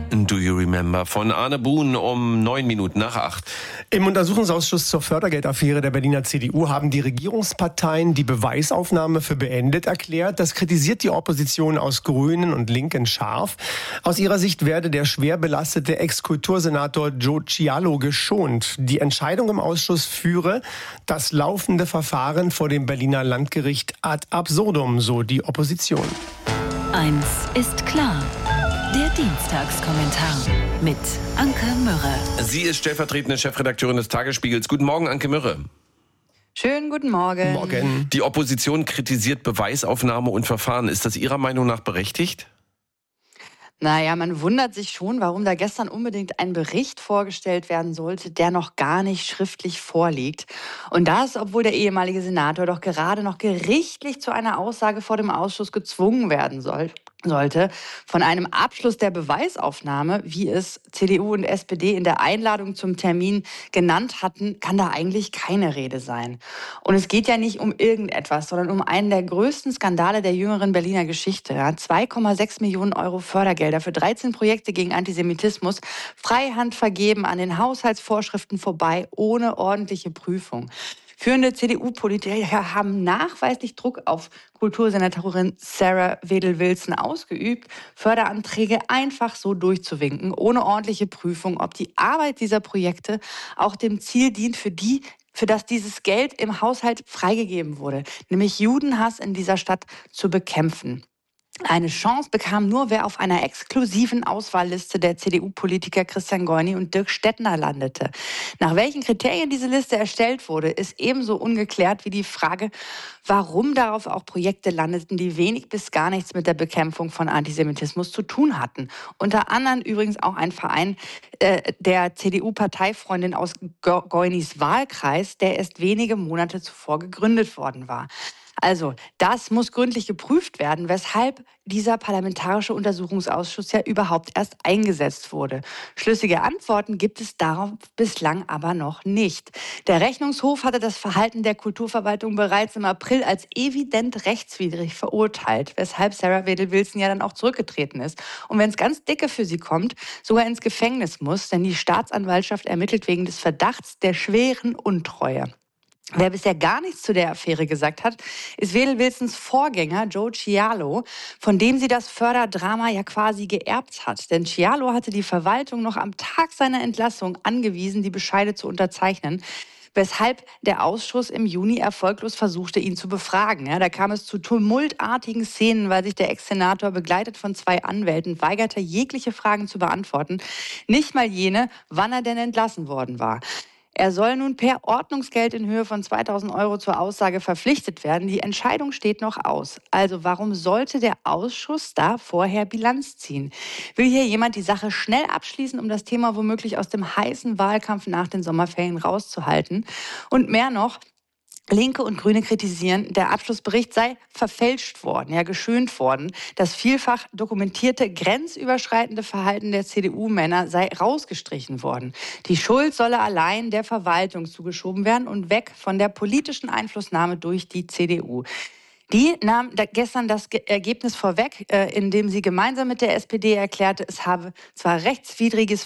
Do You Remember von Arne Buhn um 8:09. Im Untersuchungsausschuss zur Fördergeldaffäre der Berliner CDU haben die Regierungsparteien die Beweisaufnahme für beendet erklärt. Das kritisiert die Opposition aus Grünen und Linken scharf. Aus ihrer Sicht werde der schwer belastete Ex-Kultursenator Joe Cialo geschont. Die Entscheidung im Ausschuss führe das laufende Verfahren vor dem Berliner Landgericht ad absurdum, so die Opposition. Eins ist klar. Der Dienstagskommentar mit Anke Mürre. Sie ist stellvertretende Chefredakteurin des Tagesspiegels. Guten Morgen, Anke Mürre. Schönen guten Morgen. Morgen. Die Opposition kritisiert Beweisaufnahme und Verfahren. Ist das Ihrer Meinung nach berechtigt? Naja, man wundert sich schon, warum da gestern unbedingt ein Bericht vorgestellt werden sollte, der noch gar nicht schriftlich vorliegt. Und das, obwohl der ehemalige Senator doch gerade noch gerichtlich zu einer Aussage vor dem Ausschuss gezwungen werden sollte. Von einem Abschluss der Beweisaufnahme, wie es CDU und SPD in der Einladung zum Termin genannt hatten, kann da eigentlich keine Rede sein. Und es geht ja nicht um irgendetwas, sondern um einen der größten Skandale der jüngeren Berliner Geschichte. 2,6 Millionen Euro Fördergelder für 13 Projekte gegen Antisemitismus, freihand vergeben, an den Haushaltsvorschriften vorbei, ohne ordentliche Prüfung. Führende CDU-Politiker haben nachweislich Druck auf Kultursenatorin Sarah Wedel-Wilson ausgeübt, Förderanträge einfach so durchzuwinken, ohne ordentliche Prüfung, ob die Arbeit dieser Projekte auch dem Ziel dient, für das dieses Geld im Haushalt freigegeben wurde, nämlich Judenhass in dieser Stadt zu bekämpfen. Eine Chance bekam nur, wer auf einer exklusiven Auswahlliste der CDU-Politiker Christian Goini und Dirk Stettner landete. Nach welchen Kriterien diese Liste erstellt wurde, ist ebenso ungeklärt wie die Frage, warum darauf auch Projekte landeten, die wenig bis gar nichts mit der Bekämpfung von Antisemitismus zu tun hatten. Unter anderem übrigens auch ein Verein der CDU-Parteifreundin aus Goinis Wahlkreis, der erst wenige Monate zuvor gegründet worden war. Also, das muss gründlich geprüft werden, weshalb dieser Parlamentarische Untersuchungsausschuss ja überhaupt erst eingesetzt wurde. Schlüssige Antworten gibt es darauf bislang aber noch nicht. Der Rechnungshof hatte das Verhalten der Kulturverwaltung bereits im April als evident rechtswidrig verurteilt, weshalb Sarah Wedel-Wilson ja dann auch zurückgetreten ist. Und wenn es ganz dicke für sie kommt, sogar ins Gefängnis muss, denn die Staatsanwaltschaft ermittelt wegen des Verdachts der schweren Untreue. Wer bisher gar nichts zu der Affäre gesagt hat, ist Wedel-Wilsons Vorgänger Joe Cialo, von dem sie das Förderdrama ja quasi geerbt hat. Denn Cialo hatte die Verwaltung noch am Tag seiner Entlassung angewiesen, die Bescheide zu unterzeichnen, weshalb der Ausschuss im Juni erfolglos versuchte, ihn zu befragen. Ja, da kam es zu tumultartigen Szenen, weil sich der Ex-Senator, begleitet von 2 Anwälten, weigerte, jegliche Fragen zu beantworten. Nicht mal jene, wann er denn entlassen worden war. Er soll nun per Ordnungsgeld in Höhe von 2.000 Euro zur Aussage verpflichtet werden. Die Entscheidung steht noch aus. Also warum sollte der Ausschuss da vorher Bilanz ziehen? Will hier jemand die Sache schnell abschließen, um das Thema womöglich aus dem heißen Wahlkampf nach den Sommerferien rauszuhalten? Und mehr noch, Linke und Grüne kritisieren, der Abschlussbericht sei verfälscht worden, ja geschönt worden. Das vielfach dokumentierte grenzüberschreitende Verhalten der CDU-Männer sei rausgestrichen worden. Die Schuld solle allein der Verwaltung zugeschoben werden und weg von der politischen Einflussnahme durch die CDU. Die nahm gestern das Ergebnis vorweg, indem sie gemeinsam mit der SPD erklärte, es habe zwar rechtswidriges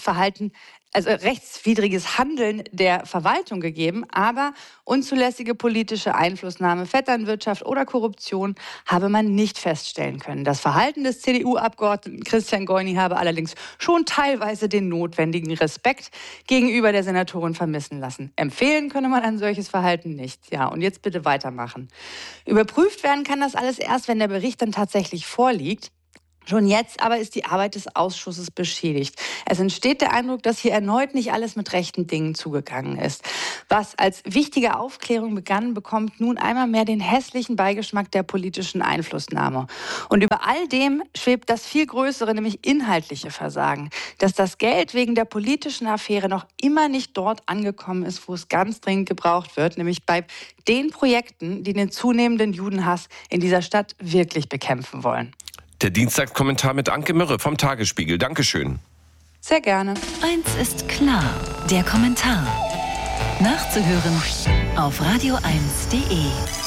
Handeln der Verwaltung gegeben, aber unzulässige politische Einflussnahme, Vetternwirtschaft oder Korruption habe man nicht feststellen können. Das Verhalten des CDU-Abgeordneten Christian Goini habe allerdings schon teilweise den notwendigen Respekt gegenüber der Senatorin vermissen lassen. Empfehlen könne man ein solches Verhalten nicht. Ja, und jetzt bitte weitermachen. Überprüft werden kann das alles erst, wenn der Bericht dann tatsächlich vorliegt. Schon jetzt aber ist die Arbeit des Ausschusses beschädigt. Es entsteht der Eindruck, dass hier erneut nicht alles mit rechten Dingen zugegangen ist. Was als wichtige Aufklärung begann, bekommt nun einmal mehr den hässlichen Beigeschmack der politischen Einflussnahme. Und über all dem schwebt das viel größere, nämlich inhaltliche Versagen. Dass das Geld wegen der politischen Affäre noch immer nicht dort angekommen ist, wo es ganz dringend gebraucht wird, nämlich bei den Projekten, die den zunehmenden Judenhass in dieser Stadt wirklich bekämpfen wollen. Der Dienstagskommentar mit Anke Mürre vom Tagesspiegel. Dankeschön. Sehr gerne. Eins ist klar, der Kommentar. Nachzuhören auf radio1.de.